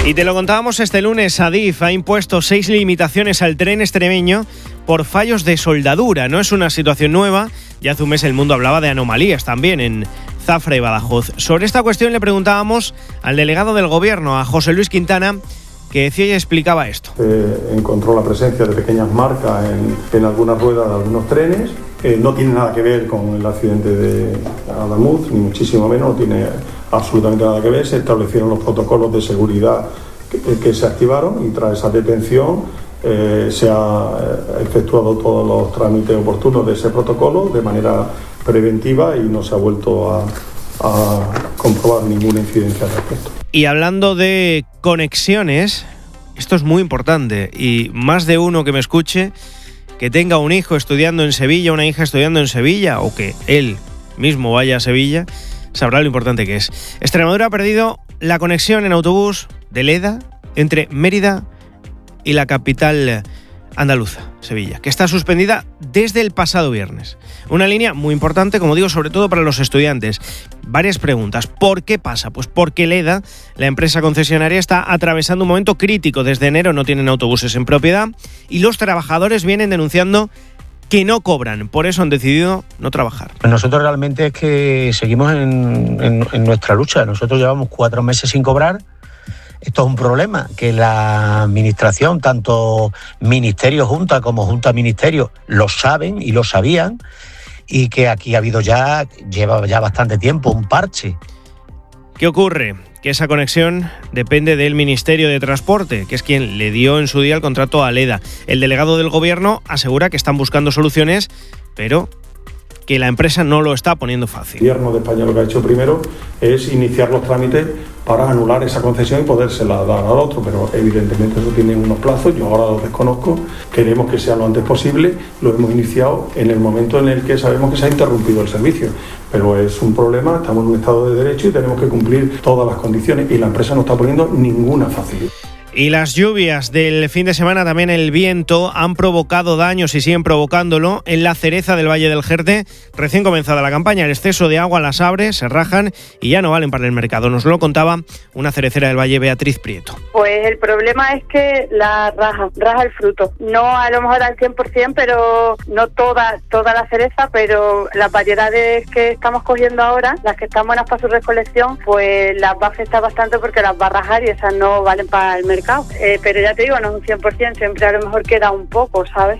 Y te lo contábamos este lunes, Adif ha impuesto 6 limitaciones al tren extremeño por fallos de soldadura. No es una situación nueva, ya hace un mes el mundo hablaba de anomalías también en Zafra y Badajoz. Sobre esta cuestión le preguntábamos al delegado del Gobierno, a José Luis Quintana, que decía y explicaba esto. Encontró la presencia de pequeñas marcas en algunas ruedas de algunos trenes. No tiene nada que ver con el accidente de Adamuz, ni muchísimo menos, no tiene absolutamente nada que ver. Se establecieron los protocolos de seguridad que se activaron y tras esa detención se ha efectuado todos los trámites oportunos de ese protocolo de manera preventiva y no se ha vuelto a comprobar ninguna incidencia al respecto. Y hablando de conexiones, esto es muy importante y más de uno que me escuche que tenga un hijo estudiando en Sevilla, una hija estudiando en Sevilla o que él mismo vaya a Sevilla, sabrá lo importante que es. Extremadura ha perdido la conexión en autobús de Leda entre Mérida y la capital andaluza, Sevilla, que está suspendida desde el pasado viernes. Una línea muy importante, como digo, sobre todo para los estudiantes. Varias preguntas. ¿Por qué pasa? Pues porque Leda, la empresa concesionaria, está atravesando un momento crítico. Desde enero no tienen autobuses en propiedad y los trabajadores vienen denunciando que no cobran. Por eso han decidido no trabajar. Nosotros realmente es que seguimos en nuestra lucha. Nosotros llevamos 4 meses sin cobrar. Esto es un problema que la administración, tanto Ministerio Junta como Junta Ministerio, lo saben y lo sabían, y que aquí lleva ya bastante tiempo un parche. ¿Qué ocurre? Que esa conexión depende del Ministerio de Transporte, que es quien le dio en su día el contrato a Leda. El delegado del Gobierno asegura que están buscando soluciones, pero que la empresa no lo está poniendo fácil. El Gobierno de España lo que ha hecho primero es iniciar los trámites para anular esa concesión y podérsela dar al otro, pero evidentemente eso tiene unos plazos, yo ahora los desconozco, queremos que sea lo antes posible, lo hemos iniciado en el momento en el que sabemos que se ha interrumpido el servicio, pero es un problema, estamos en un estado de derecho y tenemos que cumplir todas las condiciones y la empresa no está poniendo ninguna facilidad. Y las lluvias del fin de semana, también el viento, han provocado daños y siguen provocándolo en la cereza del Valle del Jerte. Recién comenzada la campaña, el exceso de agua las abre, se rajan y ya no valen para el mercado. Nos lo contaba una cerecera del Valle, Beatriz Prieto. Pues el problema es que la raja el fruto. No a lo mejor al 100%, pero no toda la cereza, pero las variedades que estamos cogiendo ahora, las que están buenas para su recolección, pues las va a afectar bastante porque las va a rajar y esas no valen para el mercado. Pero ya te digo, no es un 100%, siempre a lo mejor queda un poco, ¿sabes?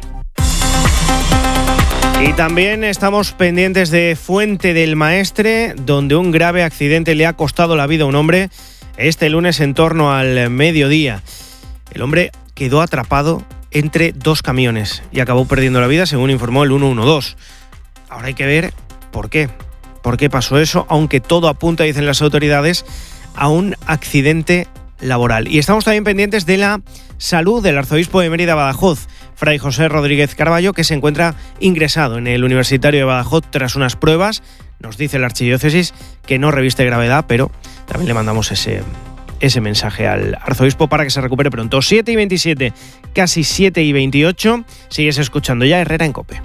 Y también estamos pendientes de Fuente del Maestre, donde un grave accidente le ha costado la vida a un hombre este lunes en torno al mediodía. El hombre quedó atrapado entre 2 camiones y acabó perdiendo la vida, según informó el 112. Ahora hay que ver por qué pasó eso, aunque todo apunta, dicen las autoridades, a un accidente laboral. Y estamos también pendientes de la salud del arzobispo de Mérida Badajoz, Fray José Rodríguez Carballo, que se encuentra ingresado en el Universitario de Badajoz tras unas pruebas. Nos dice la archidiócesis que no reviste gravedad, pero también le mandamos ese mensaje al arzobispo para que se recupere pronto. 7:27, casi 7:28. Sigues escuchando ya Herrera en COPE.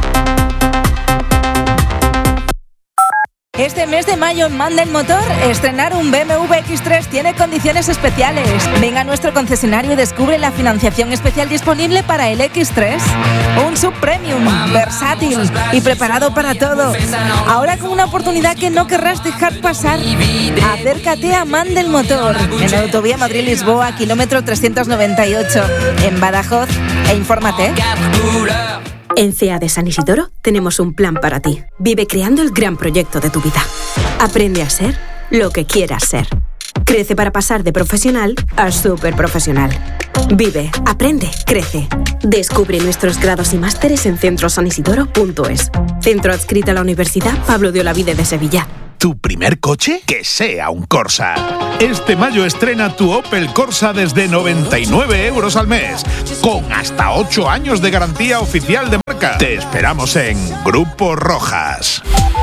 Este mes de mayo en Mandel Motor, estrenar un BMW X3 tiene condiciones especiales. Ven a nuestro concesionario y descubre la financiación especial disponible para el X3. Un subpremium, versátil y preparado para todo. Ahora con una oportunidad que no querrás dejar pasar. Acércate a Mandel Motor, en la autovía Madrid-Lisboa, kilómetro 398, en Badajoz, e infórmate. En CEA de San Isidoro tenemos un plan para ti. Vive creando el gran proyecto de tu vida. Aprende a ser lo que quieras ser. Crece para pasar de profesional a superprofesional. Vive, aprende, crece. Descubre nuestros grados y másteres en centrosanisidoro.es. Centro adscrito a la Universidad Pablo de Olavide de Sevilla. ¿Tu primer coche? Que sea un Corsa. Este mayo estrena tu Opel Corsa desde 99 € al mes, con hasta 8 años de garantía oficial de marca. Te esperamos en Grupo Rojas.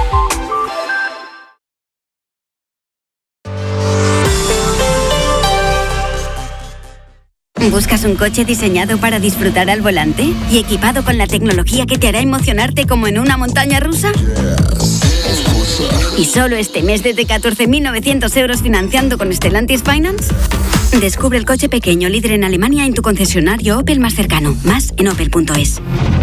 ¿Buscas un coche diseñado para disfrutar al volante y equipado con la tecnología que te hará emocionarte como en una montaña rusa? ¿Y solo este mes desde 14.900 euros financiando con Stellantis Finance? Descubre el coche pequeño líder en Alemania en tu concesionario Opel más cercano. Más en opel.es.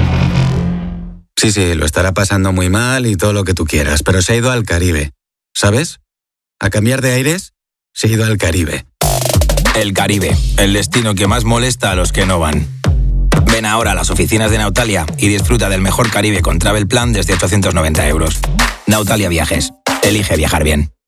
Sí, lo estará pasando muy mal y todo lo que tú quieras, pero se ha ido al Caribe. ¿Sabes? A cambiar de aires, se ha ido al Caribe. El Caribe, el destino que más molesta a los que no van. Ven ahora a las oficinas de Nautalia y disfruta del mejor Caribe con Travel Plan desde 890 euros. Nautalia Viajes. Elige viajar bien.